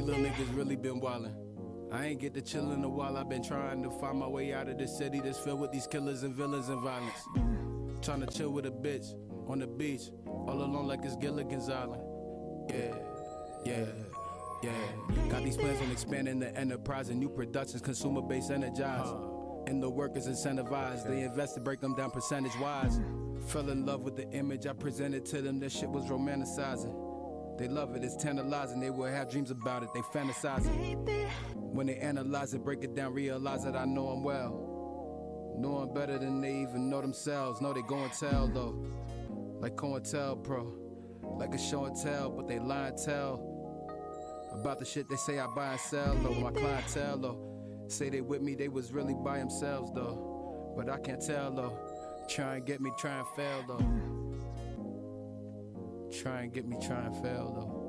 These little niggas really been wildin'. I ain't get to chill in a while. I've been trying to find my way out of this city that's filled with these killers and villains and violence. Trying to chill with a bitch on the beach, all alone like it's Gilligan's Island. Yeah. Got these plans on expanding the enterprise and new productions, consumer-based energized. And the workers incentivized, they invest to break them down percentage-wise. Fell in love with the image I presented to them, that shit was romanticizing. They love it, it's tantalizing, they will have dreams about it, they fantasizing. When they analyze it, break it down, realize that I know them well. Know them better than they even know themselves. Know they go and tell though, like COINTELPRO, like a show and tell, but they lie and tell about the shit they say I buy and sell though. My clientele though, say they with me, they was really by themselves though, but I can't tell though. Try and get me, try and fail though. Try and get me, try and fail though.